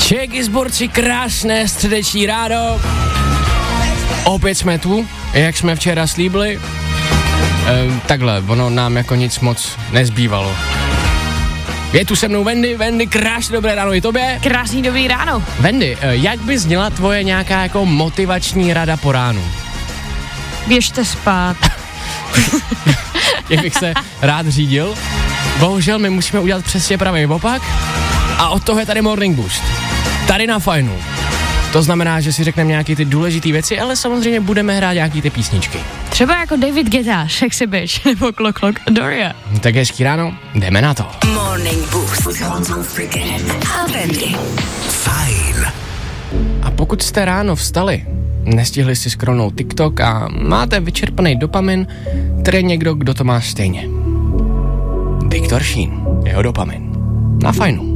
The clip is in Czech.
Čeky zborci, krásné středeční ráno. Opět jsme tu, jak jsme včera slíbili. Takhle, ono nám jako nic moc nezbývalo. Je tu se mnou Wendy, krásné dobré ráno i tobě. Krásný dobrý ráno. Wendy, jak by zněla tvoje nějaká jako motivační rada po ránu? Běžte spát. Jak bych se rád řídil. Bohužel my musíme udělat přesně pravý opak. A od toho je tady Morning Boost. Tady na Fajnu. To znamená, že si řekneme nějaký ty důležité věci, ale samozřejmě budeme hrát nějaký ty písničky. Třeba jako David Guetta, Sexy Bitch, nebo Clock Clock Doria. Tak hezký ráno, jdeme na to. Morning Boost. Fajn. A pokud jste ráno vstali, nestihli si scrollnout TikTok a máte vyčerpaný dopamin, tedy někdo, kdo to má stejně. Viktor Šín, jeho dopamin. Na Fajnu.